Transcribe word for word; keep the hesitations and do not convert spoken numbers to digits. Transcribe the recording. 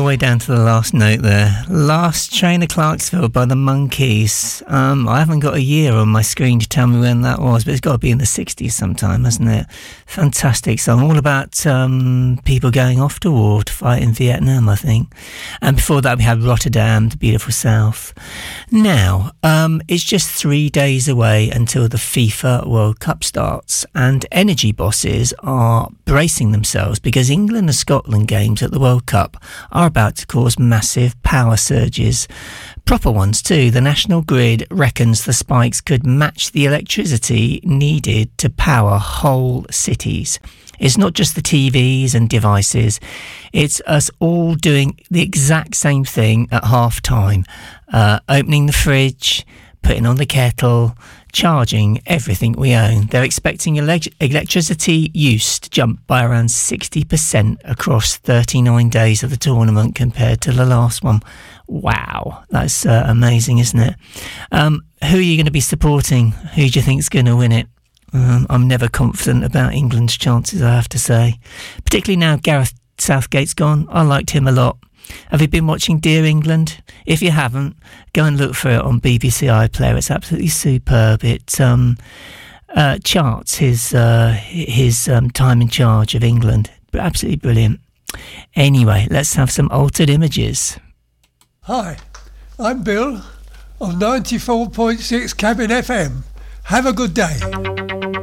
way down to the last note there. Last Train of Clarksville by the Monkees. Um, I haven't got a year on my screen to tell me when that was, but it's got to be in the sixties sometime, hasn't it? Fantastic song. All about um, people going off to war to fight in Vietnam, I think. And before that we had Rotterdam, the beautiful South. Now, um, it's just three days away until the FIFA World Cup starts, and energy bosses are bracing themselves because England and Scotland games at the World Cup are about to cause massive power surges. Proper ones too. The National Grid reckons the spikes could match the electricity needed to power whole cities. It's not just the T Vs and devices, it's us all doing the exact same thing at half time. Uh, opening the fridge, putting on the kettle, charging everything we own. They're expecting elect- electricity use to jump by around sixty percent across thirty-nine days of the tournament compared to the last one. Wow, that's uh, amazing, isn't it? Um, who are you going to be supporting? Who do you think is going to win it? Um, I'm never confident about England's chances, I have to say. Particularly now Gareth Southgate's gone. I liked him a lot. Have you been watching Dear England? If you haven't, go and look for it on B B C iPlayer. It's absolutely superb. It um, uh, charts his uh, his um, time in charge of England. Absolutely brilliant. Anyway, let's have some altered images. Hi, I'm Bill on ninety-four point six Cabin F M. Have a good day.